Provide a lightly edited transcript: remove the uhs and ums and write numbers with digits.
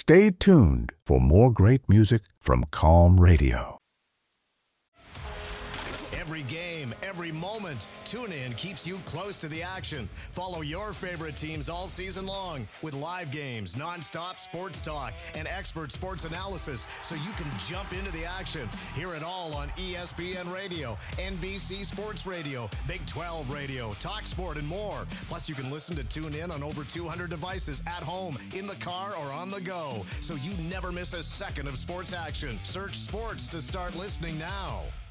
Stay tuned for more great music from Calm Radio. Every game, every moment, TuneIn keeps you close to the action. Follow your favorite teams all season long with live games, nonstop sports talk, and expert sports analysis so you can jump into the action. Hear it all on ESPN Radio, NBC Sports Radio, Big 12 Radio, Talk Sport, and more. Plus, you can listen to TuneIn on over 200 devices at home, in the car, or on the go, so you never miss a second of sports action. Search sports to start listening now.